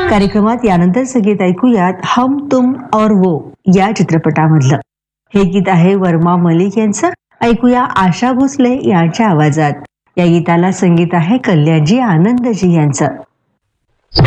कार्यक्रमात यानंतर संगीत ऐकूयात हम तुम और वो या चित्रपटामधलं. हे गीत आहे वर्मा मलिक यांचं. ऐकूया आशा भोसले यांच्या आवाजात. या गीताला संगीत आहे कल्याणजी आनंदजी यांचं.